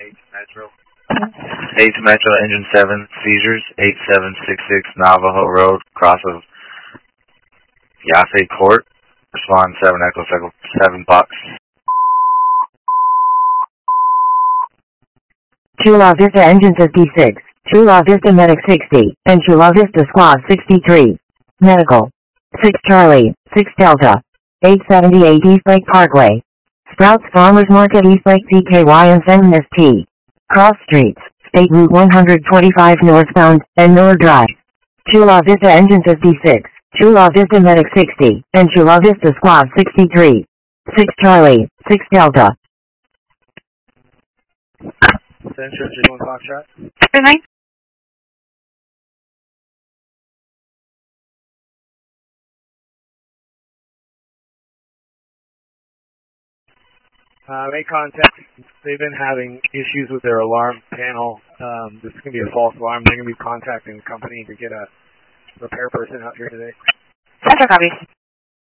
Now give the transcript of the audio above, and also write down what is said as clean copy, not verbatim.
8 Metro, Engine 7, seizures, 8766 Navajo Road, cross of Yaffe Court. Respond 7 Echo 7 Box. Chula Vista Engine 56, Chula Vista Medic 60, and Chula Vista Squad 63. Medical. 6 Charlie, 6 Delta. 878 East Lake Parkway. Sprouts Farmers Market East Lake PKY and MST. Cross Streets, State Route 125 northbound, and North Drive. Chula Vista Engine 56, Chula Vista Medic 60, and Chula Vista Squad 63. 6 Charlie, 6 Delta. Central 31 Foxtrot. Good night. Make contact. They've been having issues with their alarm panel. This is going to be a false alarm. They're going to be contacting the company to get a repair person out here today. Central copies.